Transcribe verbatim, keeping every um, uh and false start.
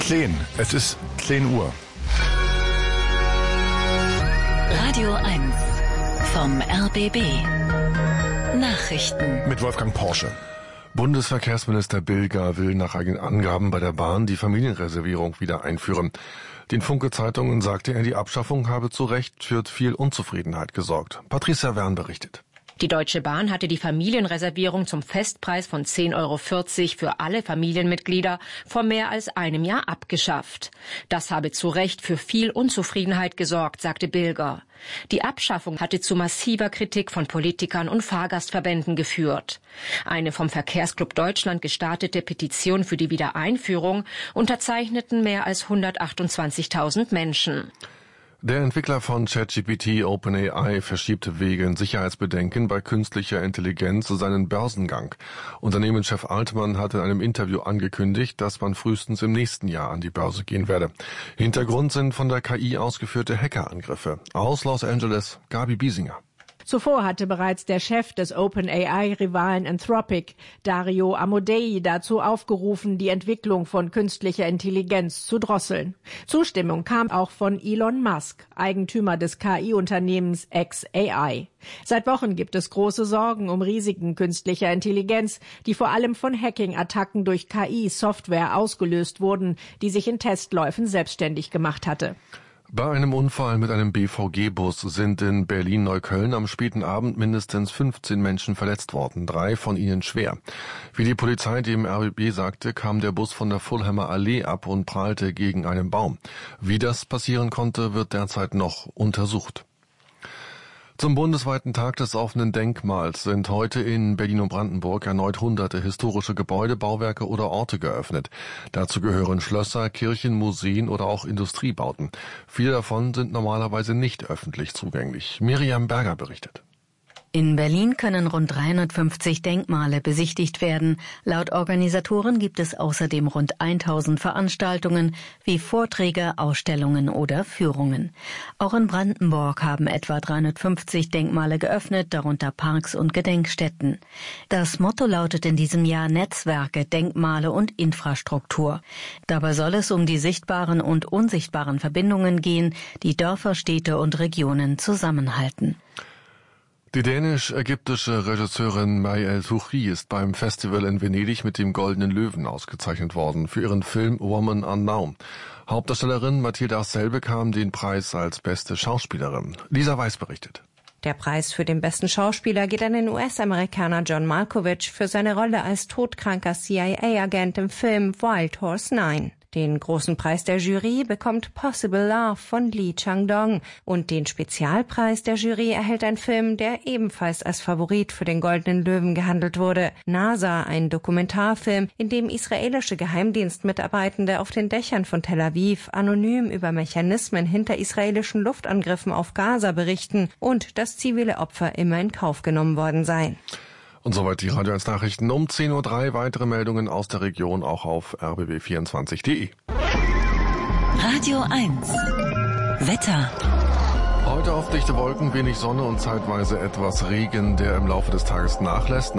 zehn. Es ist zehn Uhr. Radio eins vom R B B. Nachrichten mit Wolfgang Porsche. Bundesverkehrsminister Bilger will nach eigenen Angaben bei der Bahn die Familienreservierung wieder einführen. Den Funke-Zeitungen sagte er, die Abschaffung habe zu Recht für viel Unzufriedenheit gesorgt. Patricia Wern berichtet. Die Deutsche Bahn hatte die Familienreservierung zum Festpreis von zehn Euro vierzig für alle Familienmitglieder vor mehr als einem Jahr abgeschafft. Das habe zu Recht für viel Unzufriedenheit gesorgt, sagte Bilger. Die Abschaffung hatte zu massiver Kritik von Politikern und Fahrgastverbänden geführt. Eine vom Verkehrsclub Deutschland gestartete Petition für die Wiedereinführung unterzeichneten mehr als hundertachtundzwanzigtausend Menschen. Der Entwickler von ChatGPT, OpenAI, verschiebt wegen Sicherheitsbedenken bei künstlicher Intelligenz seinen Börsengang. Unternehmenschef Altman hat in einem Interview angekündigt, dass man frühestens im nächsten Jahr an die Börse gehen werde. Hintergrund sind von der K I ausgeführte Hackerangriffe. Aus Los Angeles, Gabi Biesinger. Zuvor hatte bereits der Chef des OpenAI-Rivalen Anthropic, Dario Amodei, dazu aufgerufen, die Entwicklung von künstlicher Intelligenz zu drosseln. Zustimmung kam auch von Elon Musk, Eigentümer des K I-Unternehmens xAI. Seit Wochen gibt es große Sorgen um Risiken künstlicher Intelligenz, die vor allem von Hacking-Attacken durch K I-Software ausgelöst wurden, die sich in Testläufen selbstständig gemacht hatte. Bei einem Unfall mit einem B V G-Bus sind in Berlin-Neukölln am späten Abend mindestens fünfzehn Menschen verletzt worden, drei von ihnen schwer. Wie die Polizei dem R B B sagte, kam der Bus von der Fulheimer Allee ab und prallte gegen einen Baum. Wie das passieren konnte, wird derzeit noch untersucht. Zum bundesweiten Tag des offenen Denkmals sind heute in Berlin und Brandenburg erneut hunderte historische Gebäude, Bauwerke oder Orte geöffnet. Dazu gehören Schlösser, Kirchen, Museen oder auch Industriebauten. Viele davon sind normalerweise nicht öffentlich zugänglich. Miriam Berger berichtet. In Berlin können rund dreihundertfünfzig Denkmale besichtigt werden. Laut Organisatoren gibt es außerdem rund tausend Veranstaltungen wie Vorträge, Ausstellungen oder Führungen. Auch in Brandenburg haben etwa dreihundertfünfzig Denkmale geöffnet, darunter Parks und Gedenkstätten. Das Motto lautet in diesem Jahr Netzwerke, Denkmale und Infrastruktur. Dabei soll es um die sichtbaren und unsichtbaren Verbindungen gehen, die Dörfer, Städte und Regionen zusammenhalten. Die dänisch-ägyptische Regisseurin May El-Souchi ist beim Festival in Venedig mit dem Goldenen Löwen ausgezeichnet worden für ihren Film Woman Unknown. Hauptdarstellerin Mathilde Arcel bekam den Preis als beste Schauspielerin. Lisa Weiß berichtet. Der Preis für den besten Schauspieler geht an den U S-Amerikaner John Malkovich für seine Rolle als todkranker C I A-Agent im Film Wild Horse neun. Den großen Preis der Jury bekommt Possible Love von Lee Chang-dong und den Spezialpreis der Jury erhält ein Film, der ebenfalls als Favorit für den Goldenen Löwen gehandelt wurde. NASA, ein Dokumentarfilm, in dem israelische Geheimdienstmitarbeitende auf den Dächern von Tel Aviv anonym über Mechanismen hinter israelischen Luftangriffen auf Gaza berichten und dass zivile Opfer immer in Kauf genommen worden seien. Und soweit die Radio eins Nachrichten um zehn Uhr drei. Weitere Meldungen aus der Region auch auf r b b vierundzwanzig punkt de. Radio eins Wetter. Heute auf dichte Wolken, wenig Sonne und zeitweise etwas Regen, der im Laufe des Tages nachlässt.